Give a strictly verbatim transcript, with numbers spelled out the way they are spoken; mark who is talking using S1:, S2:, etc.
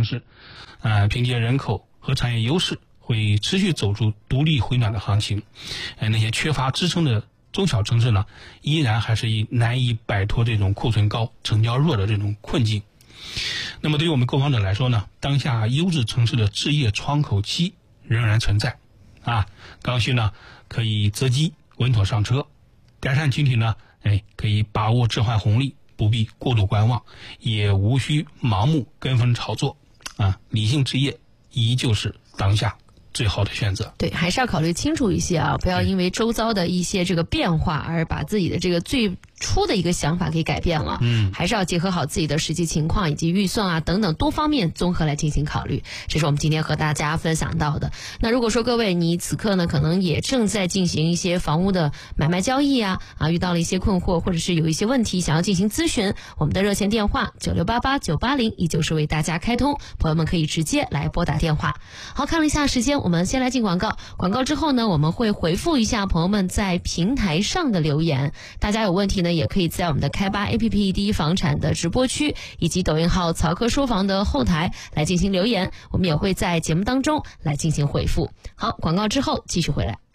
S1: 城市，呃，凭借人口和产业优势，会持续走出独立回暖的行情。呃，那些缺乏支撑的中小城市呢，依然还是以难以摆脱这种库存高、成交弱的这种困境。那么对于我们购房者来说呢，当下优质城市的置业窗口期仍然存在啊，刚需呢可以择机稳妥上车，改善群体呢，哎，可以把握置换红利，不必过度观望，也无需盲目跟风炒作啊，理性置业依旧是当下最好的选择。
S2: 对，还是要考虑清楚一些啊，不要因为周遭的一些这个变化而把自己的这个最初的一个想法给改变了。嗯，还是要结合好自己的实际情况以及预算啊等等多方面综合来进行考虑。这是我们今天和大家分享到的。那如果说各位你此刻呢可能也正在进行一些房屋的买卖交易啊啊遇到了一些困惑，或者是有一些问题想要进行咨询，我们的热线电话九六八八九八零依旧是为大家开通，朋友们可以直接来拨打电话。好，看了一下时间，我们先来进广告。广告之后呢，我们会回复一下朋友们在平台上的留言。大家有问题呢，也可以在我们的开吧 A P P 第一房产的直播区以及抖音号曹科书房的后台来进行留言，我们也会在节目当中来进行回复。好，广告之后继续回来。